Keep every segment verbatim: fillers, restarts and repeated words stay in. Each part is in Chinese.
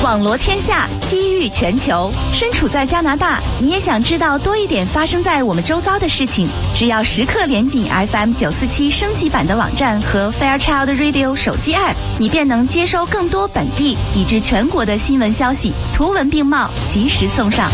网罗天下，机遇全球。身处在加拿大，你也想知道多一点发生在我们周遭的事情？只要时刻连紧 F M 九四七升级版的网站和 Fairchild Radio 手机 App， 你便能接收更多本地以至全国的新闻消息，图文并茂，及时送上。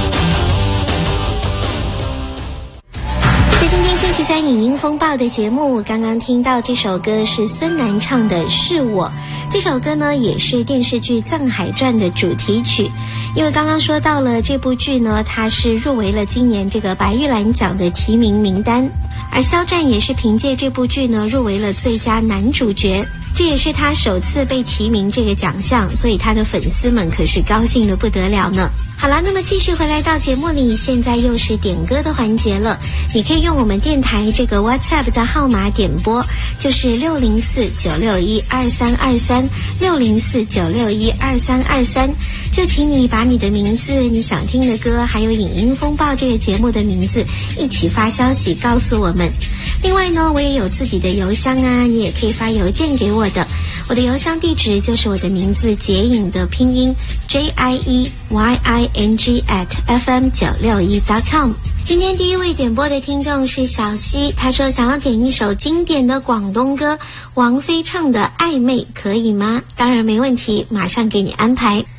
在今天星期三影音风暴的节目，刚刚听到这首歌是孙楠唱的《是我》。这首歌呢也是电视剧《藏海传》的主题曲。因为刚刚说到了这部剧呢，它是入围了今年这个白玉兰奖的提名名单，而肖战也是凭借这部剧呢入围了最佳男主角，这也是他首次被提名这个奖项，所以他的粉丝们可是高兴得不得了呢。好了，那么继续回来到节目里，现在又是点歌的环节了。你可以用我们电台这个 WhatsApp 的号码点播，就是六零四九六一二三二三 六零四九六一二三二三，就请你把你的名字、你想听的歌，还有影音风暴这个节目的名字一起发消息告诉我们。另外呢，我也有自己的邮箱啊，你也可以发邮件给我的。我的邮箱地址就是我的名字杰影的拼音 J I E Y I N G at F M 九六一 dot com。 今天第一位点播的听众是小溪，他说想要点一首经典的广东歌，王菲唱的《暧昧》可以吗？当然没问题，马上给你安排。